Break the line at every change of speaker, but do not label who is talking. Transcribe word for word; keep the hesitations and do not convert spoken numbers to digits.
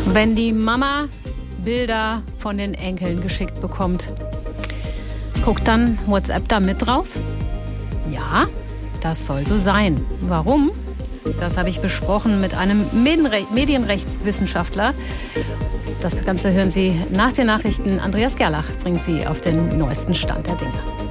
Wenn die Mama Bilder von den Enkeln geschickt bekommt, guckt dann WhatsApp da mit drauf? Ja, das soll so sein. Warum? Das habe ich besprochen mit einem Medienre- Medienrechtswissenschaftler. Das Ganze hören Sie nach den Nachrichten. Andreas Gerlach bringt Sie auf den neuesten Stand der Dinge.